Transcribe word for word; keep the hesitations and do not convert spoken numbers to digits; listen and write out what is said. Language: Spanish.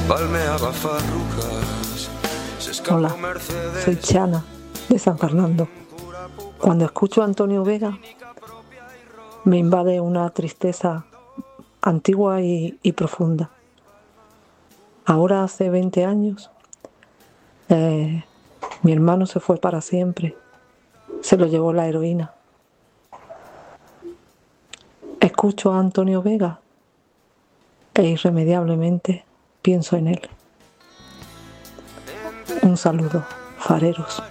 palmeaba farrucas. Hola, soy Chana, de San Fernando. Cuando escucho a Antonio Vega, me invade una tristeza antigua y, y profunda. Ahora hace veinte años, eh, mi hermano se fue para siempre. Se lo llevó la heroína. Escucho a Antonio Vega e irremediablemente pienso en él. Un saludo, fareros.